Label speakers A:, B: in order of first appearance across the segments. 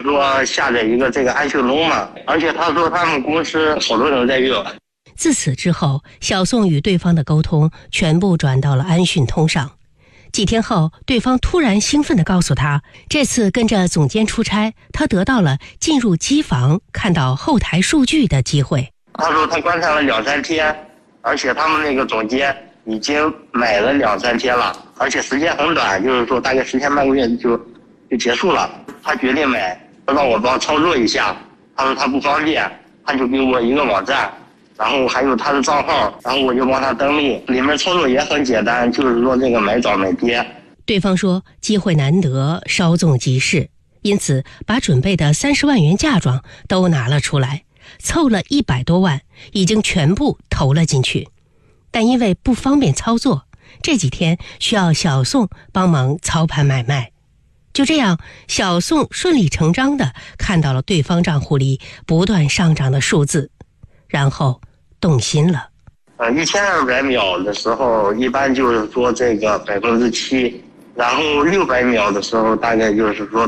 A: 说下载一个这个安讯通嘛，而且他说他们公司好多人在用。
B: 自此之后，小宋与对方的沟通全部转到了安讯通上。几天后，对方突然兴奋地告诉他，这次跟着总监出差，他得到了进入机房看到后台数据的机会。
A: 他说他观察了2-3天，而且他们那个总监已经买了2-3天了，而且时间很短，就是说大概10天半个月就结束了。他决定买，让我帮操作一下，他说他不方便，他就给我一个网站，然后还有他的账号，然后我就帮他登录，里面操作也很简单，就是说这个买涨买跌。
B: 对方说机会难得，稍纵即逝，因此把准备的30万元嫁妆都拿了出来，凑了100多万，已经全部投了进去。但因为不方便操作，这几天需要小宋帮忙操盘买卖。就这样，小宋顺理成章地看到了对方账户里不断上涨的数字，然后动心了。
A: 1200秒的时候一般就是说这个7%，然后600秒的时候大概就是说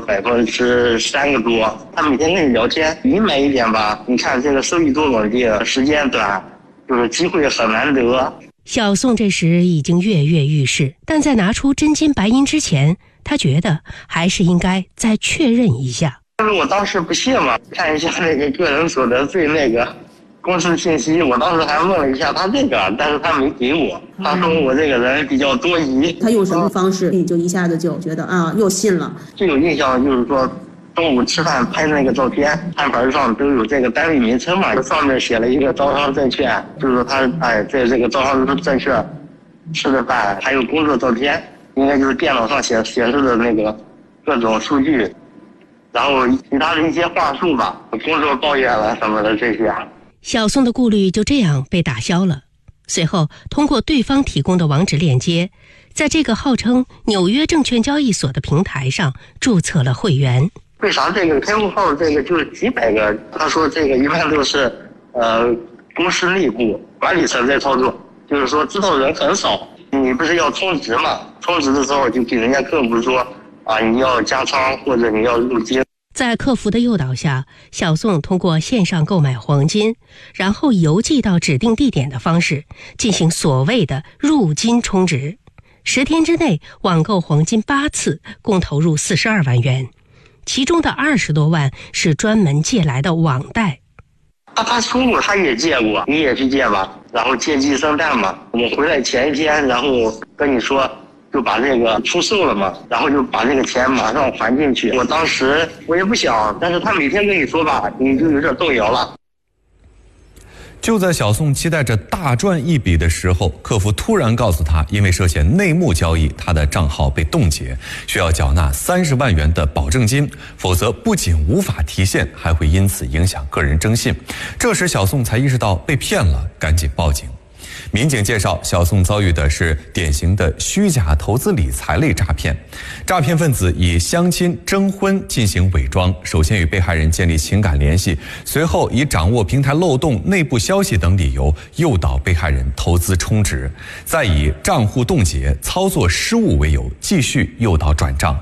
A: 3%个多。他每天跟你聊天，你买一点吧，你看这个收益多稳定，时间短，就是机会很难得。
B: 小宋这时已经跃跃欲试，但在拿出真金白银之前，他觉得还是应该再确认一下。
A: 但是我当时不信嘛，看一下那个个人所得税那个公司信息，我当时还问了一下他这个，但是他没给我。他说我这个人比较多疑。
C: 他用什么方式你就一下子就觉得又信了？
A: 最有印象就是说中午吃饭拍那个照片，餐盘上都有这个单位名称嘛，上面写了一个招商证券，就是说他在这个招商证券吃的饭，还有工作照片，应该就是电脑上显示的那个各种数据，然后其他的一些话术吧，工作抱怨了什么的这些。
B: 小宋的顾虑就这样被打消了。随后通过对方提供的网址链接，在这个号称纽约证券交易所的平台上注册了会员。
A: 为啥这个开户号这个就是几百个？他说这个一般都是公司内部管理层在操作，就是说知道人很少。你不是要充值嘛？充值的时候就给人家客服说你要加仓或者你要入金。
B: 在客服的诱导下，小宋通过线上购买黄金，然后邮寄到指定地点的方式进行所谓的入金充值。10天之内网购黄金8次，共投入42万元，其中的20多万是专门借来的网贷。
A: 他说过他也借过，你也去借吧，然后借鸡生蛋嘛。我回来前一天，然后跟你说就把这个出售了嘛，然后就把这个钱马上还进去。我当时我也不想，但是他每天跟你说吧，你就有点动摇了。
D: 就在小宋期待着大赚一笔的时候，客服突然告诉他，因为涉嫌内幕交易，他的账号被冻结，需要缴纳30万元的保证金，否则不仅无法提现，还会因此影响个人征信。这时小宋才意识到被骗了，赶紧报警。民警介绍，小宋遭遇的是典型的虚假投资理财类诈骗。诈骗分子以相亲、征婚进行伪装，首先与被害人建立情感联系，随后以掌握平台漏洞、内部消息等理由诱导被害人投资充值，再以账户冻结、操作失误为由继续诱导转账。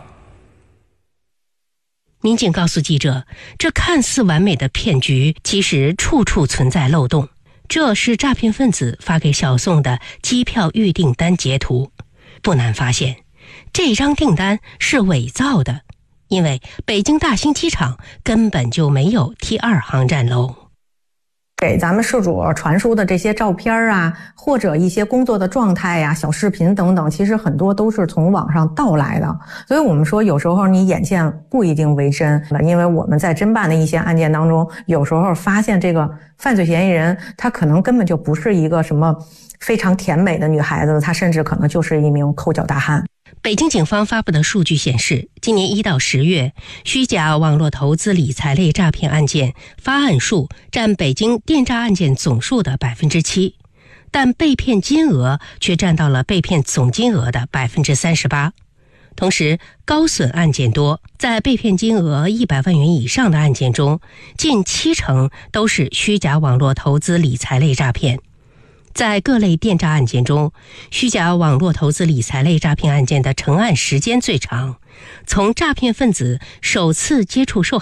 B: 民警告诉记者，这看似完美的骗局其实处处存在漏洞。这是诈骗分子发给小宋的机票预订单截图，不难发现，这张订单是伪造的，因为北京大兴机场根本就没有T2航站楼。
E: 给咱们事主传输的这些照片或者一些工作的状态小视频等等，其实很多都是从网上盗来的。所以我们说有时候你眼见不一定为真，因为我们在侦办的一些案件当中，有时候发现这个犯罪嫌疑人他可能根本就不是一个什么非常甜美的女孩子，他甚至可能就是一名抠脚大汉。
B: 北京警方发布的数据显示，今年1到10月，虚假网络投资理财类诈骗案件发案数占北京电诈案件总数的7%，但被骗金额却占到了被骗总金额的38%。同时，高损案件多，在被骗金额100万元以上的案件中，近70%都是虚假网络投资理财类诈骗。在各类电诈案件中，虚假网络投资理财类诈骗案件的成案时间最长，从诈骗分子首次接触受